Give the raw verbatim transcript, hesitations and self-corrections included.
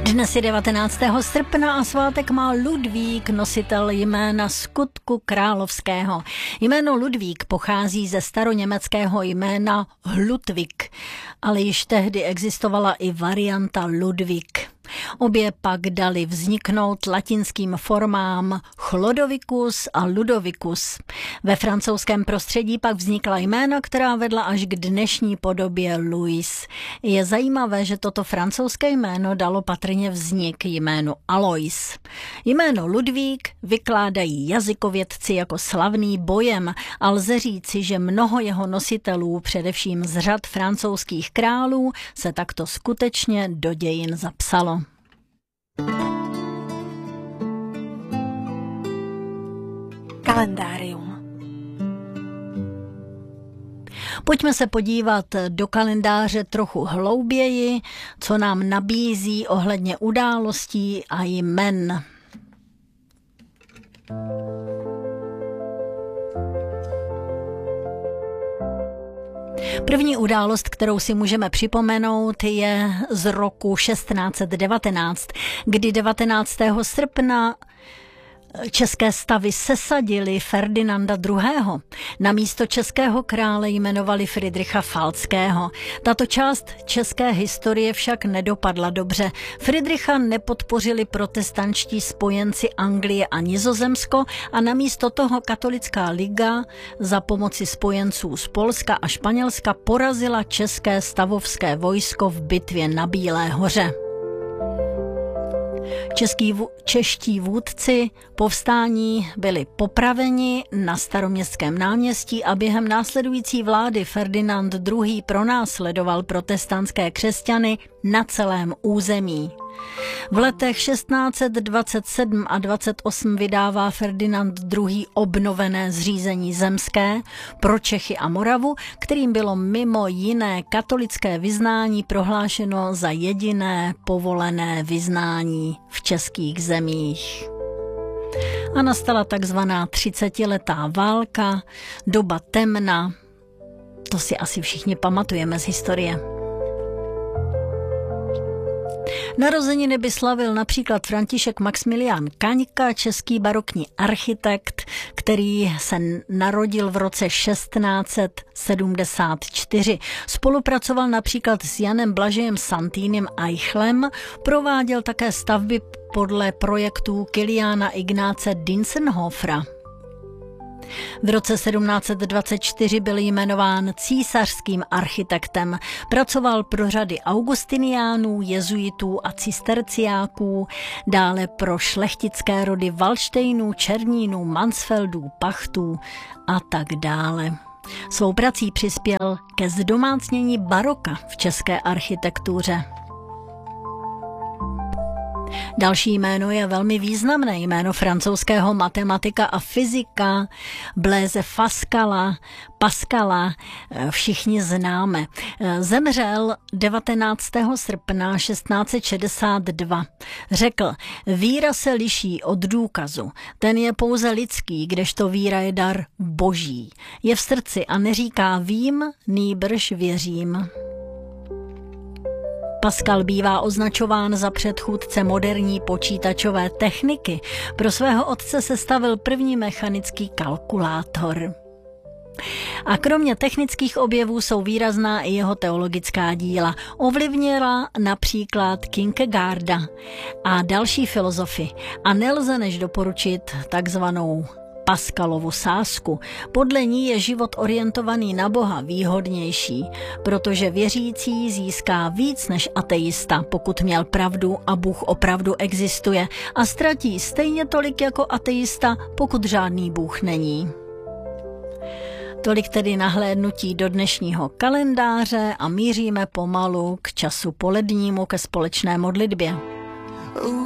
Dnes je devatenáctého srpna a svátek má Ludvík, nositel jména skutku královského. Jméno Ludvík pochází ze staroněmeckého jména Hludvik, ale již tehdy existovala i varianta Ludvík. Obě pak dali vzniknout latinským formám Chlodovicus a Ludovicus. Ve francouzském prostředí pak vznikla jména, která vedla až k dnešní podobě Louis. Je zajímavé, že toto francouzské jméno dalo patrně vznik jménu Alois. Jméno Ludvík vykládají jazykovědci jako slavný bojem a lze říci, že mnoho jeho nositelů, především z řad francouzských králů, se takto skutečně do dějin zapsalo. Kalendárium. Pojďme se podívat do kalendáře trochu hlouběji, co nám nabízí ohledně událostí a jmen. První událost, kterou si můžeme připomenout, je z roku šestnáct set devatenáct, kdy devatenáctého srpna české stavy sesadili Ferdinanda druhého. Na místo českého krále jmenovali Fridricha Falckého. Tato část české historie však nedopadla dobře. Fridricha nepodpořili protestančtí spojenci Anglie a Nizozemsko a namísto toho katolická liga za pomoci spojenců z Polska a Španělska porazila české stavovské vojsko v bitvě na Bílé hoře. Český, čeští vůdci povstání byli popraveni na Staroměstském náměstí a během následující vlády Ferdinand druhý. Pronásledoval protestantské křesťany na celém území. V letech šestnáct set dvacet sedm a dvacet osm vydává Ferdinand druhý. Obnovené zřízení zemské pro Čechy a Moravu, kterým bylo mimo jiné katolické vyznání prohlášeno za jediné povolené vyznání v českých zemích. A nastala takzvaná třicetiletá válka, doba temna, to si asi všichni pamatujeme z historie. Narozeniny by slavil například František Maxmilián Kaňka, český barokní architekt, který se narodil v roce šestnáct set sedmdesát čtyři. Spolupracoval například s Janem Blažejem Santýnem Eichlem, prováděl také stavby podle projektů Kiliána Ignáce Dinsenhofera. V roce sedmnáct set dvacet čtyři byl jmenován císařským architektem. Pracoval pro řady augustiniánů, jezuitů a cisterciáků, dále pro šlechtické rody Valdštejnů, Černínů, Mansfeldů, Pachtů a tak dále. Svou prací přispěl ke zdomácnění baroka v české architektuře. Další jméno je velmi významné, jméno francouzského matematika a fyzika Blaise Pascala. Pascala všichni známe. Zemřel devatenáctého srpna šestnáct set šedesát dva. Řekl, víra se liší od důkazu. Ten je pouze lidský, kdežto víra je dar boží. Je v srdci a neříká vím, nýbrž věřím. Pascal bývá označován za předchůdce moderní počítačové techniky. Pro svého otce sestavil první mechanický kalkulátor. A kromě technických objevů jsou výrazná i jeho teologická díla. Ovlivnila například Kierkegaarda a další filozofy. A nelze než doporučit takzvanou Pascalovu sázku. Podle ní je život orientovaný na Boha výhodnější, protože věřící získá víc než ateista, pokud měl pravdu a Bůh opravdu existuje, a ztratí stejně tolik jako ateista, pokud žádný Bůh není. Tolik tedy nahlédnutí do dnešního kalendáře a míříme pomalu k času polednímu, ke společné modlitbě.